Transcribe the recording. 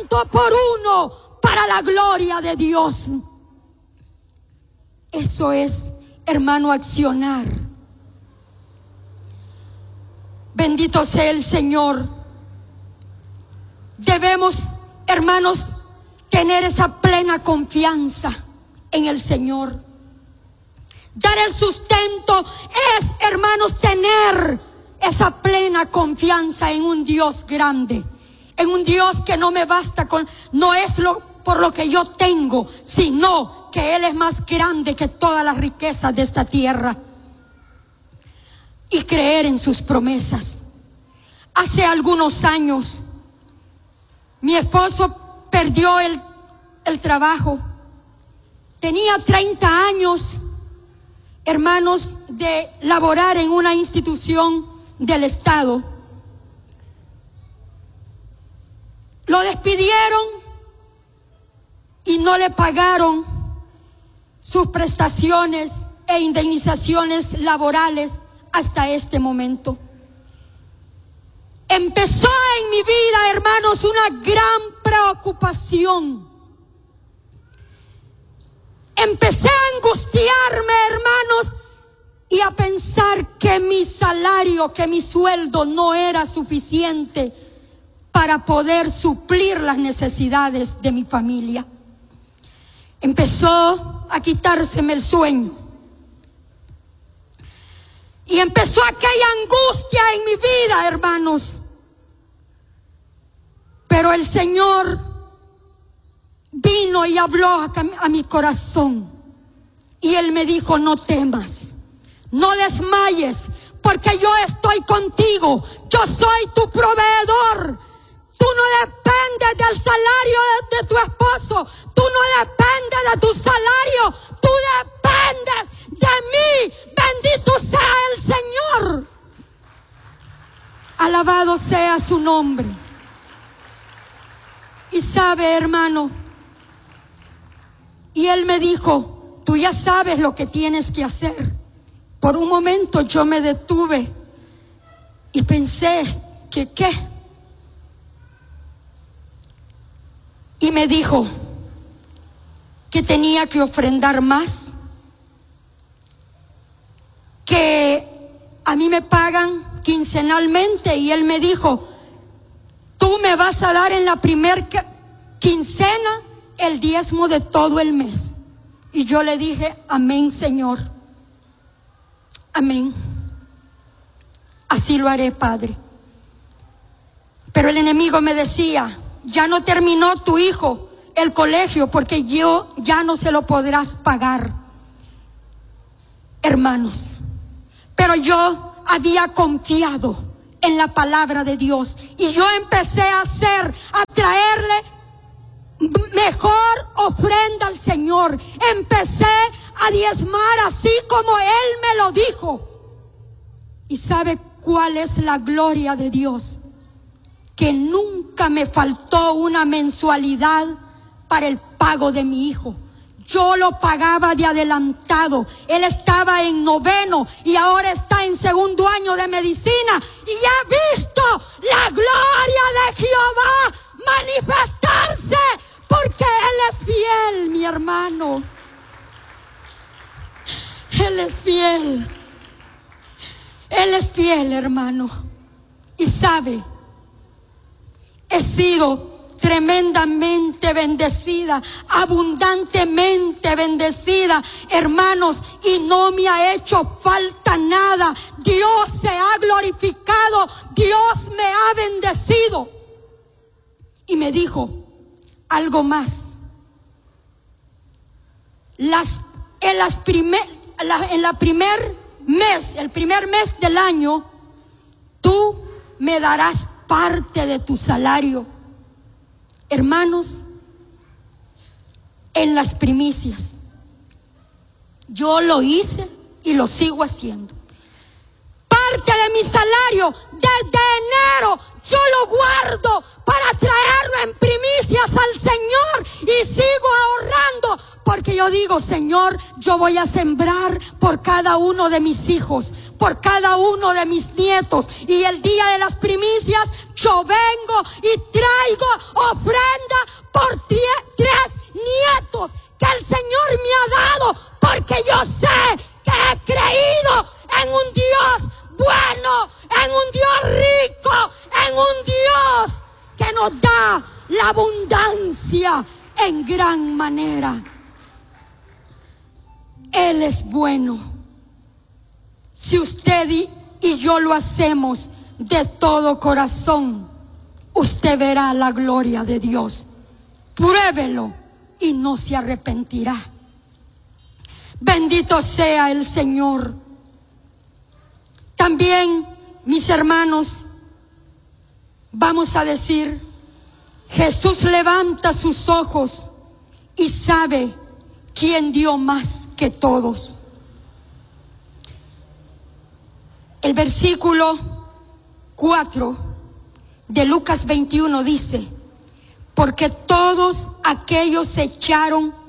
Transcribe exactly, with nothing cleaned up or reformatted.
ciento por uno para la gloria de Dios. Eso es, hermano, accionar. Bendito sea el Señor. Debemos, hermanos, tener esa plena confianza en el Señor. Dar el sustento es, hermanos, tener esa plena confianza en un Dios grande, en un Dios que no me basta con, no es lo por lo que yo tengo, sino que Él es más grande que todas las riquezas de esta tierra. Y creer en sus promesas. Hace algunos años, mi esposo perdió el, el trabajo. Tenía treinta años, hermanos, de laborar en una institución del Estado. Lo despidieron y no le pagaron sus prestaciones e indemnizaciones laborales hasta este momento. Empezó en mi vida, hermanos, una gran preocupación. Empecé a angustiarme, hermanos, y a pensar que mi salario, que mi sueldo no era suficiente para poder suplir las necesidades de mi familia. Empezó a quitárseme el sueño. Y empezó aquella angustia en mi vida, hermanos. Pero el Señor vino y habló a, a mi corazón. Y Él me dijo: no temas, no desmayes, porque yo estoy contigo. Yo soy tu proveedor. Tú no dependes del salario de, de tu esposo. Tú no dependes de tu salario. Tú dependes de mí. Bendito sea el Señor. Alabado sea su nombre. Y sabe, hermano, y Él me dijo: tú ya sabes lo que tienes que hacer. Por un momento yo me detuve y pensé que qué. Y me dijo que tenía que ofrendar más, que a mí me pagan quincenalmente, y Él me dijo: tú me vas a dar en la primer quincena el diezmo de todo el mes. Y yo le dije: amén, Señor, amén, así lo haré, Padre. Pero el enemigo me decía: ya no terminó tu hijo el colegio, porque yo ya no se lo podrás pagar. Hermanos, pero yo había confiado en la palabra de Dios, y yo empecé a hacer, a traerle mejor ofrenda al Señor. Empecé a diezmar así como Él me lo dijo. ¿Y sabe cuál es la gloria de Dios? Que nunca me faltó una mensualidad para el pago de mi hijo. Yo lo pagaba de adelantado. Él estaba en noveno y ahora está en segundo año de medicina, y he visto la gloria de Jehová manifestarse, porque Él es fiel, mi hermano. Él es fiel. Él es fiel, hermano. Y sabe, he sido tremendamente bendecida, abundantemente bendecida, hermanos, y no me ha hecho falta nada. Dios se ha glorificado, Dios me ha bendecido. Y me dijo algo más. Las, en las primer, la, en la primer mes, el primer mes del año, tú me darás parte de tu salario. Hermanos, en las primicias, yo lo hice y lo sigo haciendo. Parte de mi salario, desde enero, yo lo guardo para traerlo en primicias al Señor, y sigo ahorrando, porque yo digo: Señor, yo voy a sembrar por cada uno de mis hijos, por cada uno de mis nietos, y el día de las primicias yo vengo y traigo ofrenda por tie- tres nietos que el Señor me ha dado, porque yo sé que he creído en un Dios bueno, en un Dios rico, en un Dios que nos da la abundancia en gran manera. Él es bueno. Si usted y, y yo lo hacemos de todo corazón, usted verá la gloria de Dios. Pruébelo y no se arrepentirá. Bendito sea el Señor. También, mis hermanos, vamos a decir, Jesús levanta sus ojos y sabe quién dio más que todos. El versículo cuatro de Lucas veintiuno dice: porque todos aquellos se echaron